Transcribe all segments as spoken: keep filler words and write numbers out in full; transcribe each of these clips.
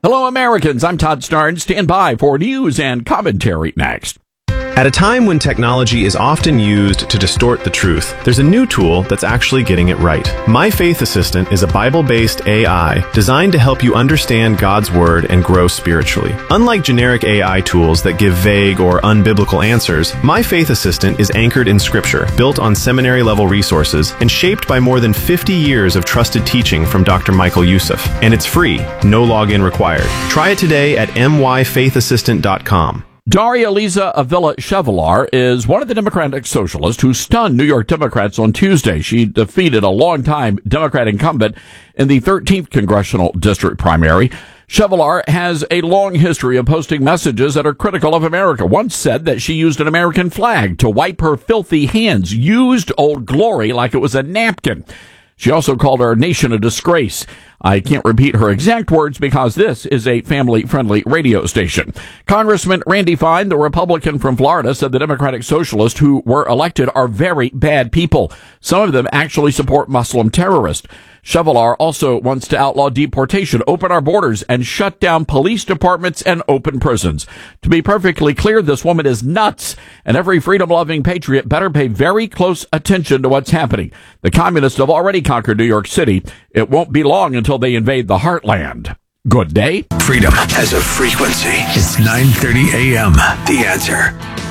Hello, Americans. I'm Todd Starnes. Stand by for news and commentary next. At a time when technology is often used to distort the truth, there's a new tool that's actually getting it right. My Faith Assistant is a Bible-based A I designed to help you understand God's Word and grow spiritually. Unlike generic A I tools that give vague or unbiblical answers, My Faith Assistant is anchored in Scripture, built on seminary-level resources, and shaped by more than fifty years of trusted teaching from Doctor Michael Youssef. And it's free, no login required. Try it today at m y faith assistant dot com. Daria Liza Avila Chevalier is one of the Democratic socialists who stunned New York Democrats on Tuesday. She defeated a longtime Democrat incumbent in the thirteenth Congressional District primary. Chevalier has a long history of posting messages that are critical of America. Once said that she used an American flag to wipe her filthy hands, used Old Glory like it was a napkin. She also called our nation a disgrace. I can't repeat her exact words because this is a family-friendly radio station. Congressman Randy Fine, the Republican from Florida, said the Democratic Socialists who were elected are very bad people. Some of them actually support Muslim terrorists. Chevalier also wants to outlaw deportation, open our borders, and shut down police departments and open prisons. To be perfectly clear, this woman is nuts, and every freedom-loving patriot better pay very close attention to what's happening. The communists have already conquered New York City. It won't be long until they invade the heartland. Good day. Freedom has a frequency. It's nine thirty a.m. The Answer.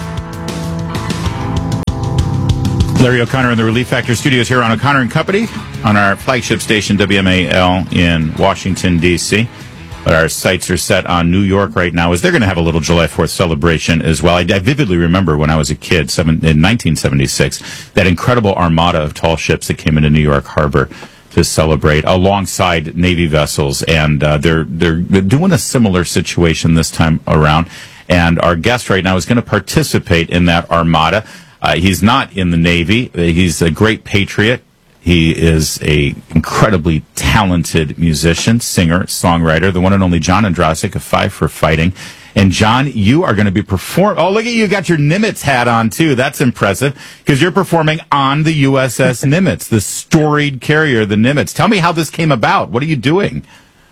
Larry O'Connor in the Relief Factor studios here on O'Connor and Company on our flagship station W M A L in Washington, D C But our sights are set on New York right now as they're going to have a little July fourth celebration as well. I, I vividly remember when I was a kid seven, in nineteen seventy-six, that incredible armada of tall ships that came into New York Harbor to celebrate alongside Navy vessels. And uh, they're, they're doing a similar situation this time around. And our guest right now is going to participate in that armada. Uh, he's not in the Navy. He's a great patriot. He is a incredibly talented musician, singer, songwriter, the one and only John Ondrasik of Five for Fighting. And John, you are going to be perform. Oh, look at you! You got your Nimitz hat on too. That's impressive because you're performing on the U S S Nimitz, the storied carrier, the Nimitz. Tell me how this came about. What are you doing?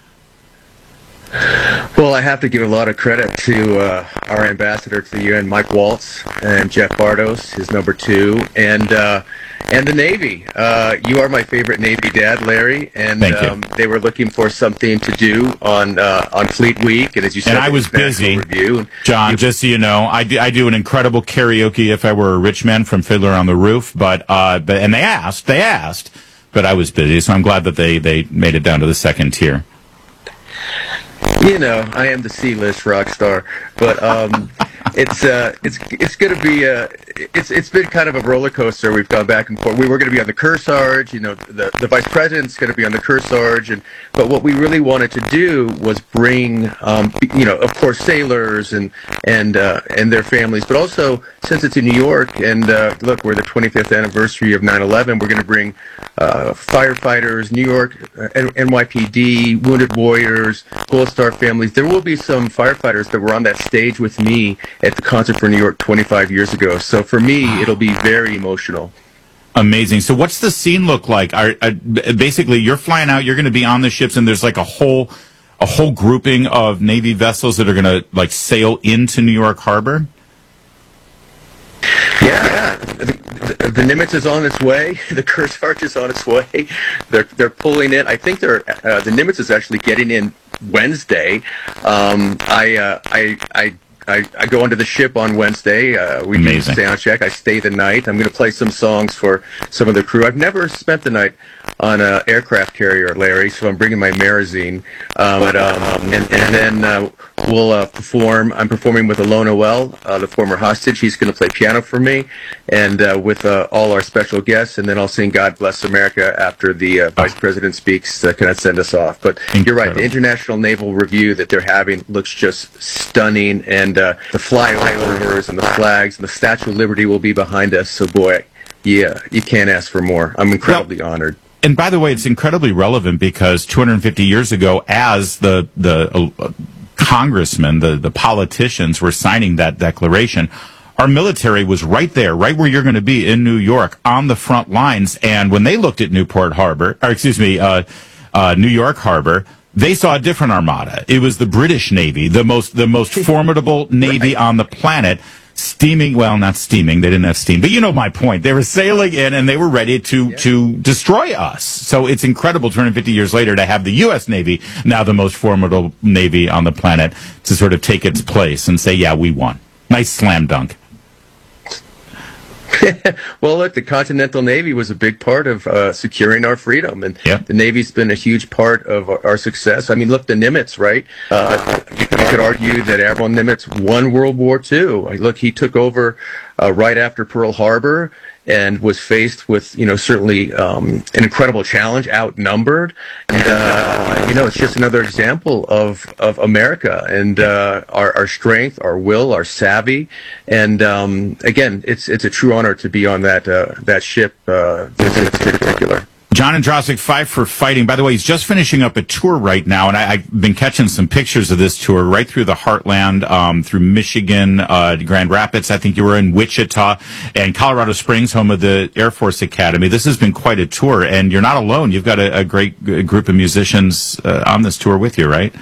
Well, I have to give a lot of credit to uh, our ambassador to the U N, Mike Waltz, and Jeff Bartos, his number two, and uh, and the Navy. Uh, you are my favorite Navy dad, Larry, and um, they were looking for something to do on uh, on Fleet Week, and as you said, and I was busy. Review. John, you, just so you know, I do, I do an incredible karaoke if I were a rich man from Fiddler on the Roof, but uh, but and they asked, they asked, but I was busy, so I'm glad that they they made it down to the second tier. You know, I am the C-list rock star, but um, it's uh, it's it's going to be uh, it's it's been kind of a roller coaster. We've gone back and forth. We were going to be on the Kearsarge, you know, the the vice president's going to be on the Kearsarge, and but what we really wanted to do was bring, um, you know, of course, sailors and and uh, and their families, but also since it's in New York, and uh, look, we're the twenty-fifth anniversary of nine eleven. We're going to bring uh, firefighters, New York, uh, N Y P D, Wounded Warriors, Gold Star families. There will be some firefighters that were on that stage with me at the Concert for New York twenty-five years ago. So for me, it'll be very emotional. Amazing. So what's the scene look like? Are, are, basically, you're flying out, you're going to be on the ships, and there's like a whole a whole grouping of Navy vessels that are going to like sail into New York Harbor? Yeah, yeah. The, the, the Nimitz is on its way. The Kearsarge is on its way. They're they're pulling in. I think they're uh, the Nimitz is actually getting in Wednesday. Um, I, uh, I I I I go onto the ship on Wednesday. Uh, we do sound check. I stay the night. I'm going to play some songs for some of the crew. I've never spent the night on an aircraft carrier, Larry, so I'm bringing my Marazine. Um, but, um, and, and then uh, we'll uh, perform. I'm performing with Alon Noel, uh, the former hostage. He's going to play piano for me, and uh, with uh, all our special guests. And then I'll sing God Bless America after the uh, Vice President speaks to kind of send us off. But Incredible. You're right. The International Naval Review that they're having looks just stunning. And uh, the flyovers and the flags and the Statue of Liberty will be behind us. So, boy, yeah, you can't ask for more. I'm incredibly well, honored. And by the way, it's incredibly relevant because two hundred fifty years ago, as the the uh, congressmen, the, the politicians were signing that declaration, our military was right there, right where you're going to be in New York, on the front lines. And when they looked at Newport Harbor, or excuse me, uh, uh, New York Harbor, they saw a different armada. It was the British Navy, the most the most formidable navy Right. on the planet, steaming, well, not steaming, they didn't have steam, but you know my point. They were sailing in and they were ready to, yeah. to destroy us. So it's incredible two hundred fifty years later to have the U S Navy, now the most formidable navy on the planet, to sort of take its place and say, yeah, we won. Nice slam dunk. Well, look, the Continental Navy was a big part of uh, securing our freedom, and yeah. the Navy's been a huge part of our, our success. I mean, look, the Nimitz, right? Uh, you, you could argue that Admiral Nimitz won World War Two. Look, he took over uh, right after Pearl Harbor and was faced with, you know, certainly um, an incredible challenge, outnumbered. And, uh, you know, it's just another example of, of America and uh, our, our strength, our will, our savvy. And, um, again, it's it's a true honor to be on that uh, that ship uh, in particular. John Andrasik, Five for Fighting. By the way, he's just finishing up a tour right now, and I, I've been catching some pictures of this tour right through the heartland, um, through Michigan, uh, Grand Rapids. I think you were in Wichita, and Colorado Springs, home of the Air Force Academy. This has been quite a tour, and you're not alone. You've got a, a great group of musicians uh, on this tour with you, right?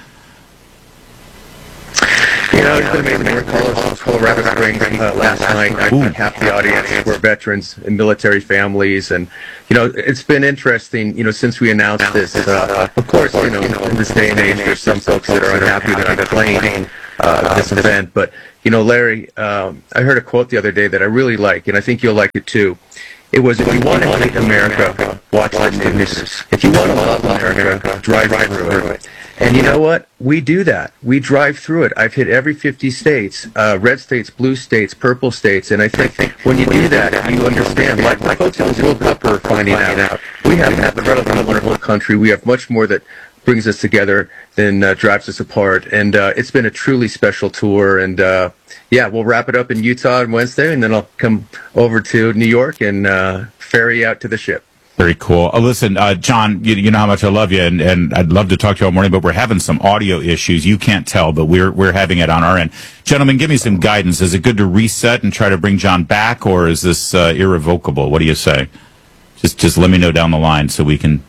You know, it's been amazing. We're in Colorado Springs uh, last night. I think half the audience were veterans and military families, and you know, it's been interesting. You know, since we announced this, uh, of course, you know, in this day and age, there's some folks that are unhappy that I'm playing uh, this event. But you know, Larry, um, I heard a quote the other day that I really like, and I think you'll like it too. It was, if you want to hate America, watch the news. If you want to love America, drive through it. And you know what? We do that. We drive through it. I've hit every fifty states, uh, red states, blue states, purple states, and I think when you do that, you understand, like the folks in the World Cup are finding out, we have an incredibly wonderful country. We have much more that brings us together than uh, drives us apart. And uh, it's been a truly special tour. And uh, yeah, we'll wrap it up in Utah on Wednesday, and then I'll come over to New York and uh, ferry out to the ship. Very cool. Oh, listen, uh, John, you, you know how much I love you, and, and I'd love to talk to you all morning, but we're having some audio issues. You can't tell, but we're we're having it on our end. Gentlemen, give me some guidance. Is it good to reset and try to bring John back, or is this uh, irrevocable? What do you say? Just just let me know down the line so we can...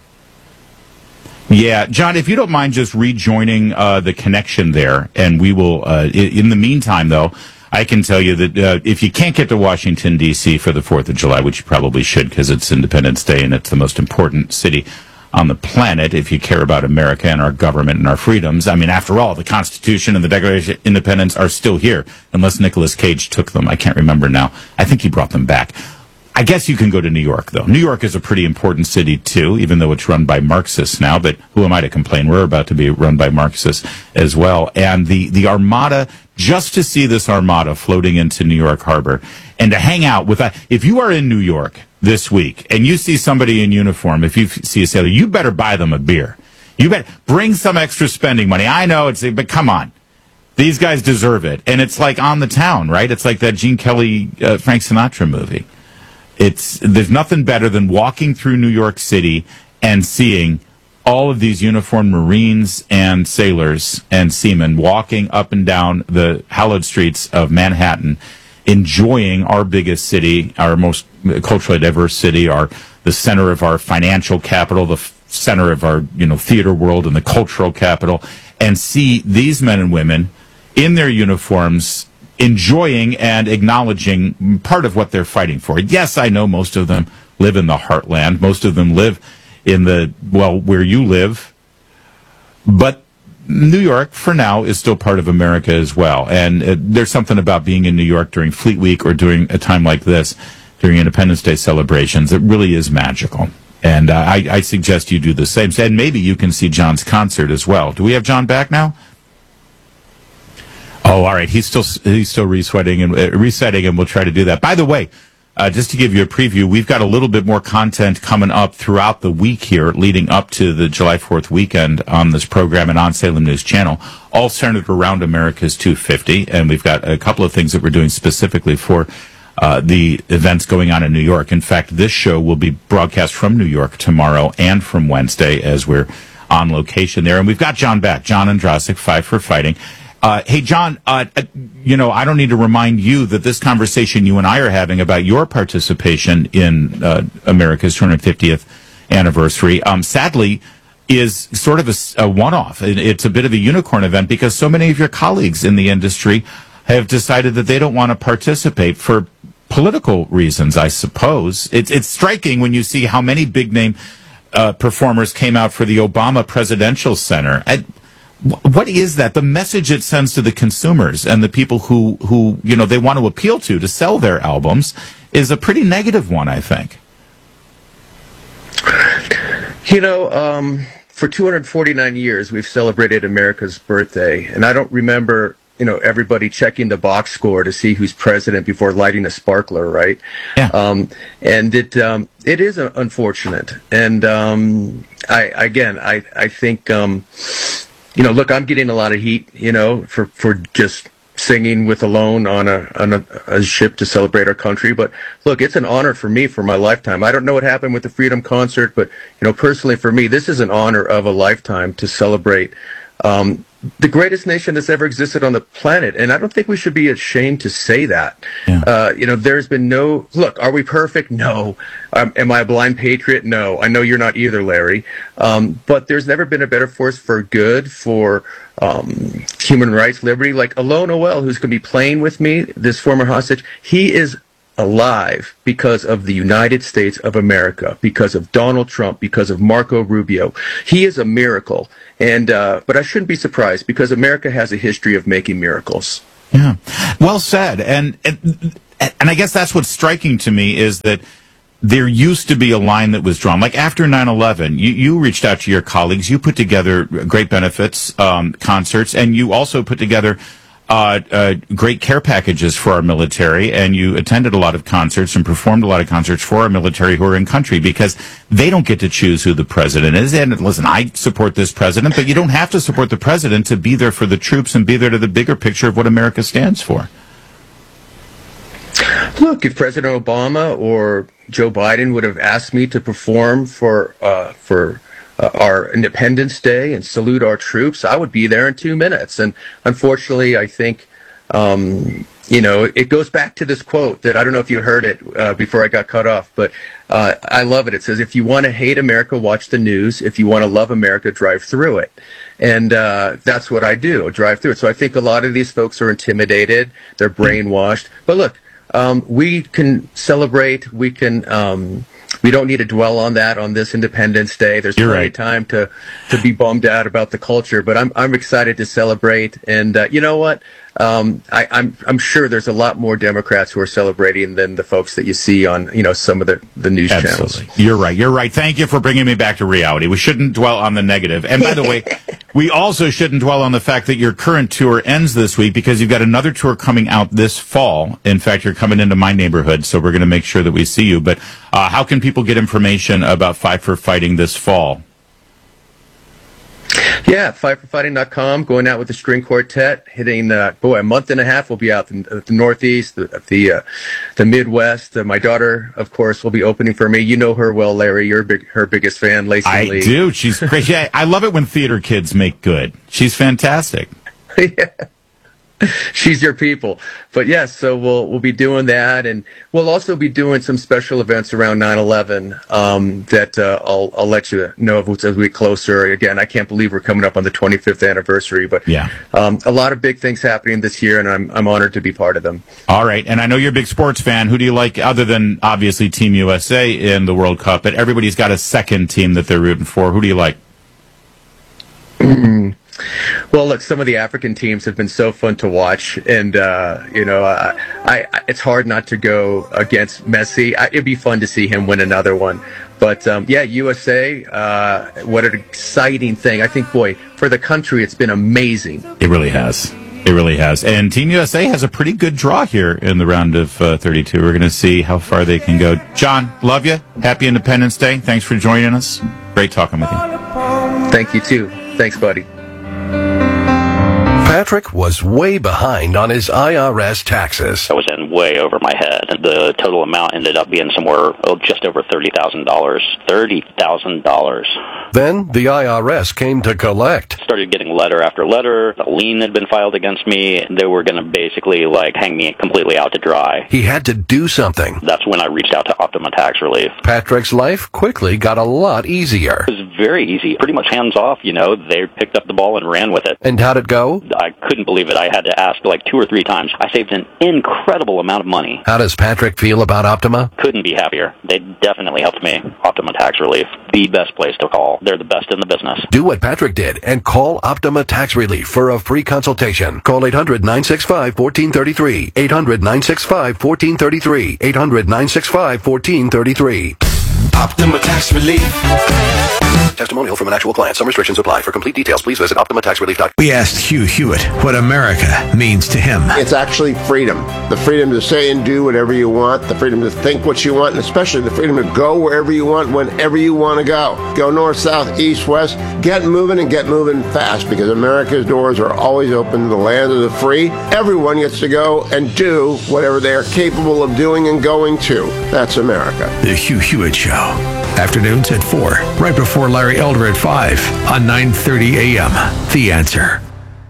Yeah, John, if you don't mind just rejoining uh, the connection there, and we will, uh, in the meantime, though, I can tell you that uh, if you can't get to Washington, D C for the fourth of July, which you probably should because it's Independence Day and it's the most important city on the planet if you care about America and our government and our freedoms. I mean, after all, the Constitution and the Declaration of Independence are still here, unless Nicolas Cage took them. I can't remember now. I think he brought them back. I guess you can go to New York, though. New York is a pretty important city, too, even though it's run by Marxists now. But who am I to complain? We're about to be run by Marxists as well. And the, the Armada, just to see this Armada floating into New York Harbor and to hang out with that. If you are in New York this week and you see somebody in uniform, if you see a sailor, you better buy them a beer. You better bring some extra spending money. I know it's, but come on. These guys deserve it. And it's like On the Town, right? It's like that Gene Kelly, uh, Frank Sinatra movie. It's, there's nothing better than walking through New York City and seeing all of these uniformed Marines and sailors and seamen walking up and down the hallowed streets of Manhattan, enjoying our biggest city, our most culturally diverse city, our the center of our financial capital, the f- center of our you know theater world and the cultural capital, and see these men and women in their uniforms enjoying and acknowledging part of what they're fighting for. Yes, I know most of them live in the heartland. Most of them live in the, well, where you live. But New York, for now, is still part of America as well. And uh, there's something about being in New York during Fleet Week or during a time like this, during Independence Day celebrations, it really is magical. And uh, I, I suggest you do the same. And maybe you can see John's concert as well. Do we have John back now? Oh, all right. He's still he's still resetting and uh, resetting, and we'll try to do that. By the way, uh, just to give you a preview, we've got a little bit more content coming up throughout the week here, leading up to the July fourth weekend on this program and on Salem News Channel, all centered around America's two fifty. And we've got a couple of things that we're doing specifically for uh, the events going on in New York. In fact, this show will be broadcast from New York tomorrow and from Wednesday as we're on location there. And we've got John back, John Andrasik, Five for Fighting. Uh, hey, John, uh, you know, I don't need to remind you that this conversation you and I are having about your participation in uh, America's two hundred fiftieth anniversary, um, sadly, is sort of a, a one-off. It, it's a bit of a unicorn event because so many of your colleagues in the industry have decided that they don't want to participate for political reasons, I suppose. It's, it's striking when you see how many big-name uh, performers came out for the Obama Presidential Center. I, what is that? The message it sends to the consumers and the people who, who, you know, they want to appeal to to sell their albums is a pretty negative one, I think. You know, um, for two hundred forty-nine years, we've celebrated America's birthday, and I don't remember, you know, everybody checking the box score to see who's president before lighting a sparkler, right? Yeah. Um, and it um, it is uh, unfortunate, and um, I again, I I think, um, you know, look, I'm getting a lot of heat, you know, for for just singing with Alone on a on a, a ship to celebrate our country. But look, it's an honor for me for my lifetime. I don't know what happened with the Freedom Concert, but you know, personally for me, this is an honor of a lifetime to celebrate um, the greatest nation that's ever existed on the planet. And I don't think we should be ashamed to say that. Yeah. Uh, you know, there's been no, look, are we perfect? No. Um, am I a blind patriot? No. I know you're not either, Larry. Um, but there's never been a better force for good, for um, human rights, liberty. Like Alone Noel, who's going to be playing with me, this former hostage, he is alive because of the United States of America, because of Donald Trump, because of Marco Rubio. He is a miracle. And uh, but I shouldn't be surprised because America has a history of making miracles. Yeah, well said. And and, and I guess that's what's striking to me is that there used to be a line that was drawn. Like after nine eleven, you, you reached out to your colleagues, you put together great benefits um, concerts, and you also put together Uh, uh, great care packages for our military, and you attended a lot of concerts and performed a lot of concerts for our military who are in country because they don't get to choose who the president is. And listen, I support this president, but you don't have to support the president to be there for the troops and be there to the bigger picture of what America stands for. Look, if President Obama or Joe Biden would have asked me to perform for uh, for Uh, our Independence Day and salute our troops, I would be there in two minutes. And unfortunately, I think, um, you know, it goes back to this quote that I don't know if you heard it uh, before I got cut off, but uh, I love it. It says, if you want to hate America, watch the news. If you want to love America, drive through it. And uh, that's what I do, drive through it. So I think a lot of these folks are intimidated. They're brainwashed. But look, um, we can celebrate. We can... Um, We don't need to dwell on that on this Independence Day. There's You're plenty right. of time to, to be bummed out about the culture, but I'm I'm excited to celebrate. And uh, you know what? Um, I, I'm I'm sure there's a lot more Democrats who are celebrating than the folks that you see on you know some of the, the news Absolutely. channels. You're right. You're right. Thank you for bringing me back to reality. We shouldn't dwell on the negative. And by the way, we also shouldn't dwell on the fact that your current tour ends this week because you've got another tour coming out this fall. In fact, you're coming into my neighborhood, so we're going to make sure that we see you. But uh, how can people get information about Fight for Fighting this fall? Yeah, fight for fighting dot com, going out with the string quartet, hitting, uh, boy, a month and a half we'll be out in the Northeast, the the, uh, the Midwest. Uh, my daughter, of course, will be opening for me. You know her well, Larry. You're big, her biggest fan, Lacey I Lee. do. She's great. Yeah, I love it when theater kids make good. She's fantastic. Yeah. She's your people. But yes, so we'll we'll be doing that, and we'll also be doing some special events around nine eleven um, that uh, I'll I'll let you know of as we get closer. Again, I can't believe we're coming up on the twenty-fifth anniversary, but yeah, um, a lot of big things happening this year, and I'm I'm honored to be part of them. All right, and I know you're a big sports fan. Who do you like other than obviously Team U S A in the World Cup? But everybody's got a second team that they're rooting for. Who do you like? Mm-hmm. Well, look, some of the African teams have been so fun to watch, and uh, you know, I, I, it's hard not to go against Messi. I, it'd be fun to see him win another one. But um, yeah, U S A, uh, what an exciting thing! I think, boy, for the country, it's been amazing. It really has. It really has. And Team U S A has a pretty good draw here in the round of uh, thirty-two. We're going to see how far they can go. John, love you. Happy Independence Day. Thanks for joining us. Great talking with you. Thank you too. Thanks, buddy. Patrick was way behind on his I R S taxes. I was in way over my head. The total amount ended up being somewhere oh, just over thirty thousand dollars. thirty thousand dollars. Then the I R S came to collect. Started getting letter after letter. A lien had been filed against me. They were going to basically like hang me completely out to dry. He had to do something. That's when I reached out to Optima Tax Relief. Patrick's life quickly got a lot easier. It was very easy. Pretty much hands off, you know. They picked up the ball and ran with it. And how'd it go? I couldn't believe it. I had to ask like two or three times. I saved an incredible amount of money. How does Patrick feel about Optima? Couldn't be happier. They definitely helped me. Optima Tax Relief, the best place to call. They're the best in the business. Do what Patrick did and call Optima Tax Relief for a free consultation. Call eight hundred, nine six five, one four three three. eight hundred, nine six five, one four three three. eight hundred, nine six five, one four three three. Optima Tax Relief. Testimonial from an actual client. Some restrictions apply. For complete details, please visit optima tax relief dot com. We asked Hugh Hewitt what America means to him. It's actually freedom. The freedom to say and do whatever you want, the freedom to think what you want, and especially the freedom to go wherever you want, whenever you want to go. Go north, south, east, west. Get moving and get moving fast, because America's doors are always open to the land of the free. Everyone gets to go and do whatever they are capable of doing and going to. That's America. The Hugh Hewitt Show. Afternoons at four, right before Larry Elder at five on nine thirty a.m. The Answer.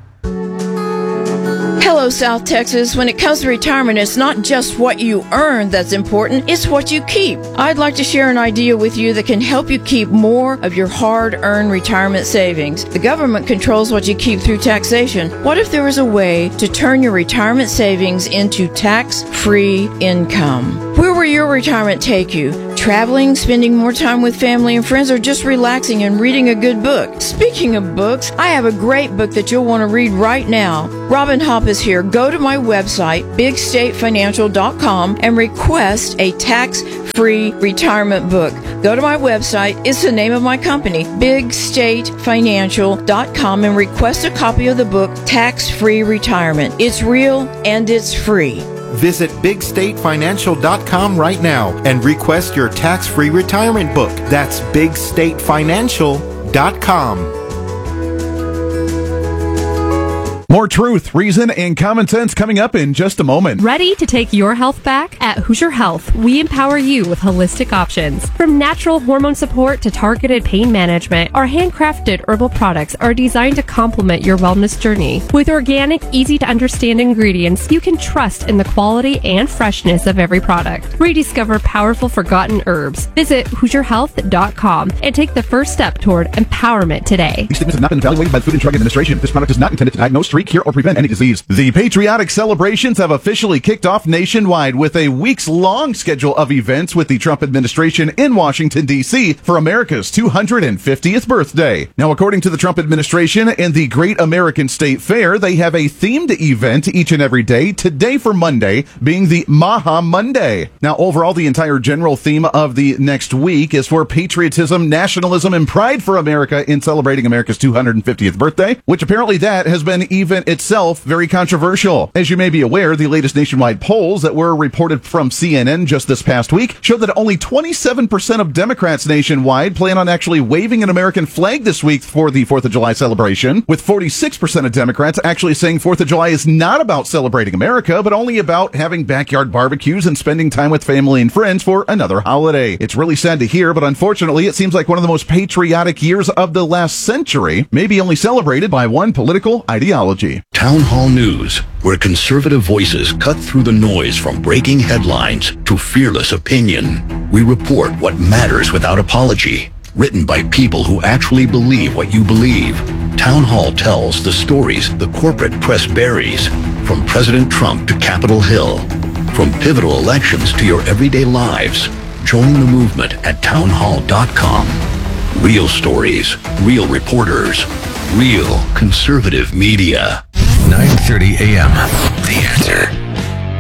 Hello, South Texas. When it comes to retirement, it's not just what you earn that's important, it's what you keep. I'd like to share an idea with you that can help you keep more of your hard-earned retirement savings. The government controls what you keep through taxation. What if there was a way to turn your retirement savings into tax-free income? Where will your retirement take you? Traveling, spending more time with family and friends, or just relaxing and reading a good book? Speaking of books, I have a great book that you'll want to read right now. Robin Hopp is here. Go to my website, big state financial dot com, and request a tax-free retirement book. Go to my website. It's the name of my company, big state financial dot com, and request a copy of the book, Tax-Free Retirement. It's real and it's free. Visit big state financial dot com right now and request your tax-free retirement book. That's big state financial dot com. More truth, reason, and common sense coming up in just a moment. Ready to take your health back? At Hoosier Health, we empower you with holistic options. From natural hormone support to targeted pain management, our handcrafted herbal products are designed to complement your wellness journey. With organic, easy-to-understand ingredients, you can trust in the quality and freshness of every product. Rediscover powerful forgotten herbs. Visit hoosier health dot com and take the first step toward empowerment today. These statements have not been evaluated by the Food and Drug Administration. This product is not intended to diagnose, treat, cure, or prevent any disease. The patriotic celebrations have officially kicked off nationwide with a weeks-long schedule of events with the Trump administration in Washington, D C for America's two hundred fiftieth birthday. Now, according to the Trump administration and the Great American State Fair, they have a themed event each and every day, today for Monday being the Maha Monday. Now, overall, the entire general theme of the next week is for patriotism, nationalism, and pride for America in celebrating America's two hundred fiftieth birthday, which apparently that has been even itself very controversial. As you may be aware, the latest nationwide polls that were reported from C N N just this past week showed that only twenty-seven percent of Democrats nationwide plan on actually waving an American flag this week for the fourth of July celebration, with forty-six percent of Democrats actually saying fourth of July is not about celebrating America, but only about having backyard barbecues and spending time with family and friends for another holiday. It's really sad to hear, but unfortunately, it seems like one of the most patriotic years of the last century may be only celebrated by one political ideology. Town Hall News, where conservative voices cut through the noise from breaking headlines to fearless opinion. We report what matters without apology. Written by people who actually believe what you believe. Town Hall tells the stories the corporate press buries. From President Trump to Capitol Hill. From pivotal elections to your everyday lives. Join the movement at town hall dot com. Real stories, real reporters, real conservative media. nine thirty a.m. The Answer.